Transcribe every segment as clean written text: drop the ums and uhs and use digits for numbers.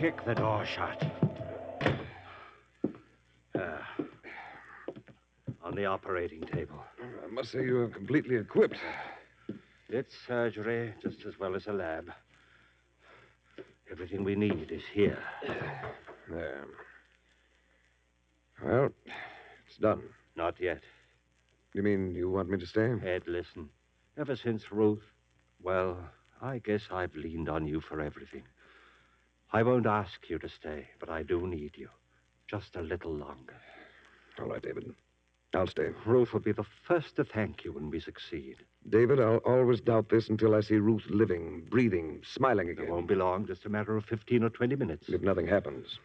kick the door shut. On the operating table. I must say you are completely equipped. It's surgery just as well as a lab. Everything we need is here. There. Well, it's done. Not yet. You mean you want me to stay? Ed, listen. Ever since Ruth, well, I guess I've leaned on you for everything. I won't ask you to stay, but I do need you. Just a little longer. All right, David. I'll stay. Ruth will be the first to thank you when we succeed. David, I'll always doubt this until I see Ruth living, breathing, smiling again. It won't be long, just a matter of 15 or 20 minutes. If nothing happens.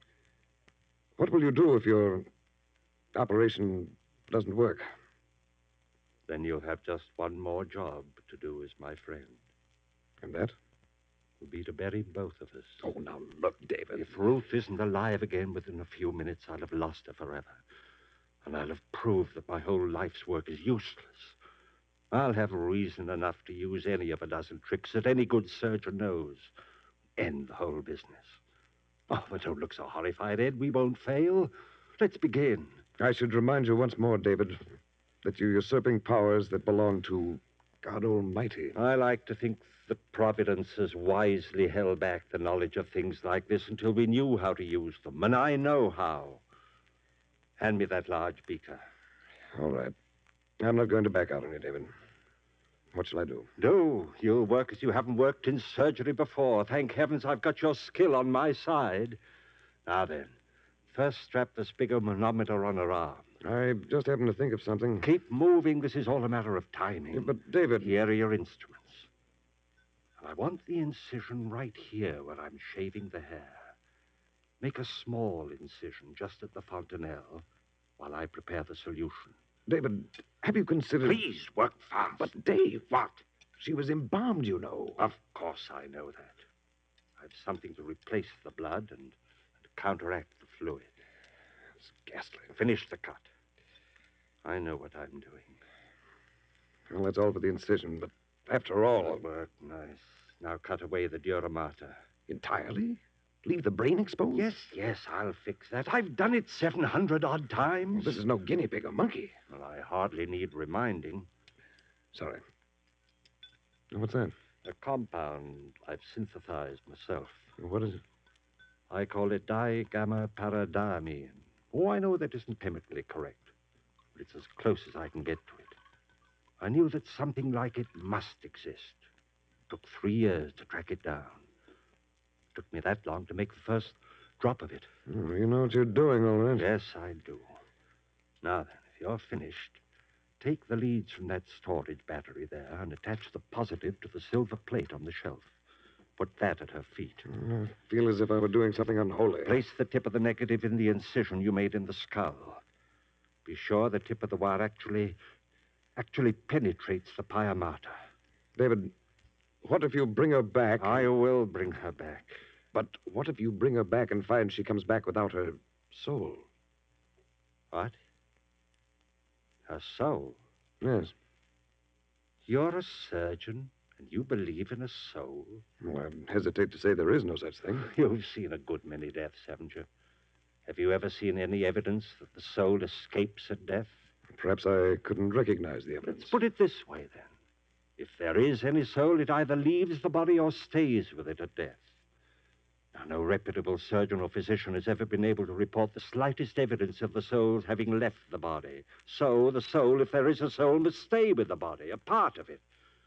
What will you do if your operation doesn't work? Then you'll have just one more job to do as my friend. And that? Will be to bury both of us. Oh, now look, David. If Ruth isn't alive again within a few minutes, I'll have lost her forever. And I'll have proved that my whole life's work is useless. I'll have reason enough to use any of a dozen tricks that any good surgeon knows. End the whole business. Oh, but don't look so horrified, Ed. We won't fail. Let's begin. I should remind you once more, David, that you're usurping powers that belong to God Almighty. I like to think that Providence has wisely held back the knowledge of things like this until we knew how to use them, and I know how. Hand me that large beaker. All right. I'm not going to back out on you, David. What shall I do? Do. You'll work as you haven't worked in surgery before. Thank heavens I've got your skill on my side. Now then, first strap the sphygmomanometer on her arm. I just happened to think of something. Keep moving. This is all a matter of timing. Yeah, but, David... Here are your instruments. I want the incision right here where I'm shaving the hair. Make a small incision just at the fontanelle while I prepare the solution. David, have you considered... Please, work fast. But, Dave... What? She was embalmed, you know. Of course I know that. I've something to replace the blood and counteract the fluid. It's ghastly. Finish the cut. I know what I'm doing. Well, that's all for the incision, but after all... Good work, nice. Now cut away the dura mater. Entirely? Leave the brain exposed? Yes, I'll fix that. I've done it 700-odd times. Well, this is no guinea pig or monkey. Well, I hardly need reminding. Sorry. What's that? A compound I've synthesized myself. What is it? I call it digamma-paradiamine. Oh, I know that isn't chemically correct, but it's as close as I can get to it. I knew that something like it must exist. It took 3 years to track it down. It took me that long to make the first drop of it. Oh, you know what you're doing, all right. Yes, I do. Now then, if you're finished, take the leads from that storage battery there and attach the positive to the silver plate on the shelf. Put that at her feet. I feel as if I were doing something unholy. Place the tip of the negative in the incision you made in the skull. Be sure the tip of the wire actually penetrates the pia mater. David, what if you bring her back? I will bring her back. But what if you bring her back and find she comes back without her soul? What? Her soul? Yes. You're a surgeon, and you believe in a soul? Well, I hesitate to say there is no such thing. You've seen a good many deaths, haven't you? Have you ever seen any evidence that the soul escapes at death? Perhaps I couldn't recognize the evidence. Let's put it this way, then. If there is any soul, it either leaves the body or stays with it at death. Now, no reputable surgeon or physician has ever been able to report the slightest evidence of the soul's having left the body. So, the soul, if there is a soul, must stay with the body, a part of it.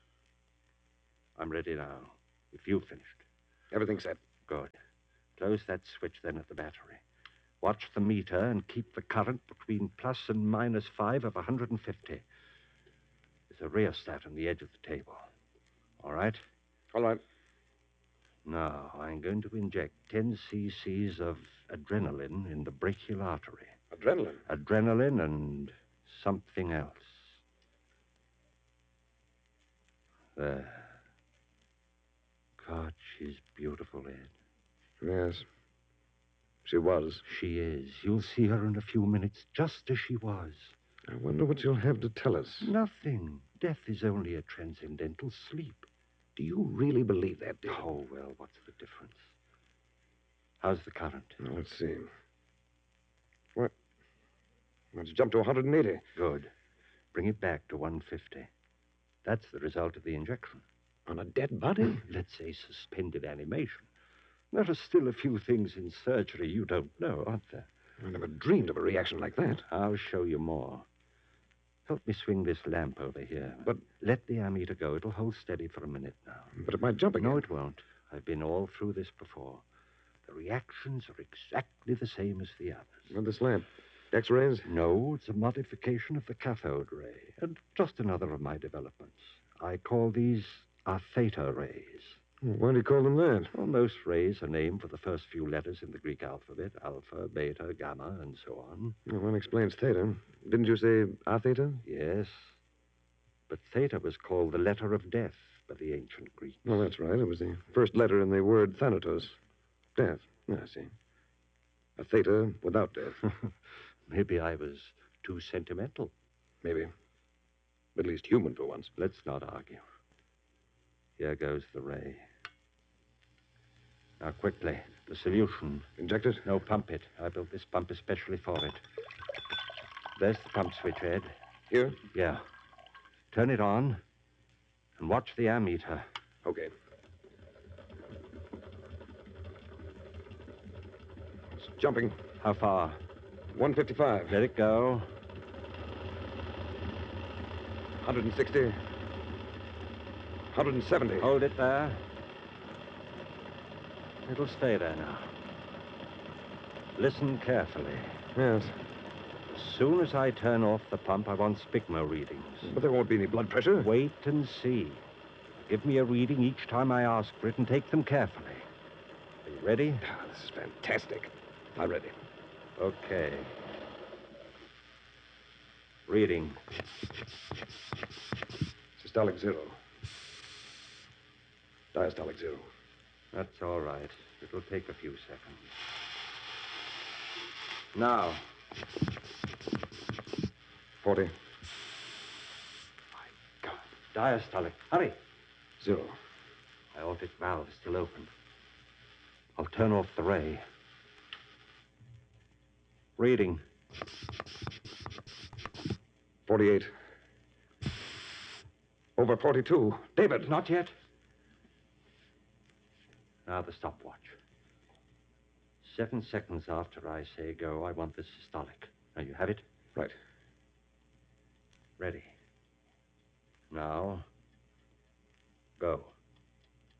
I'm ready now, if you've finished. Everything's set. Good. Close that switch then at the battery. Watch the meter and keep the current between plus and minus 5 of 150. There's a rheostat on the edge of the table. All right? All right. Now, I'm going to inject 10 cc's of adrenaline in the brachial artery. Adrenaline? Adrenaline and something else. There. God, she's beautiful, Ed. Yes. She was. She is. You'll see her in a few minutes, just as she was. I wonder what you'll have to tell us. Nothing. Death is only a transcendental sleep. Do you really believe that, David? Oh, well, what's the difference? How's the current? Now, let's see. What? Let's jump to 180. Good. Bring it back to 150. That's the result of the injection. On a dead body? Let's say suspended animation. There are still a few things in surgery you don't know, aren't there? I never dreamed of a reaction like that. I'll show you more. Help me swing this lamp over here. But- Let the ammeter go. It'll hold steady for a minute now. But it might jump again. No, it won't. I've been all through this before. The reactions are exactly the same as the others. What this lamp? X-rays? No, it's a modification of the cathode ray, and just another of my developments. I call these our theta rays. Why do you call them that? Well, most rays are named for the first few letters in the Greek alphabet, alpha, beta, gamma, and so on. Well, one explains theta. Didn't you say theta? Yes. But theta was called the letter of death by the ancient Greeks. Well, that's right. It was the first letter in the word thanatos. Death. I see. A theta without death. Maybe I was too sentimental. Maybe. At least human for once. Let's not argue. Here goes the ray. Now, quickly, the solution. Inject it? No, pump it. I built this pump especially for it. There's the pump switch, Ed. Here? Yeah. Turn it on and watch the ammeter. Okay. It's jumping. How far? 155. Let it go. 160. 170. Hold it there. It'll stay there now. Listen carefully. Yes. As soon as I turn off the pump, I want spigma readings. But there won't be any blood pressure. Wait and see. Give me a reading each time I ask for it and take them carefully. Are you ready? This is fantastic. I'm ready. Okay. Reading. Systolic 0. Diastolic 0. That's all right. It'll take a few seconds. Now. 40. My God. Diastolic. Hurry. 0. Aortic valve is still open. I'll turn off the ray. Reading. 48. Over 42. David. Not yet. Now the stopwatch. 7 seconds after I say go, I want the systolic. Now you have it? Right. Ready. Now, go.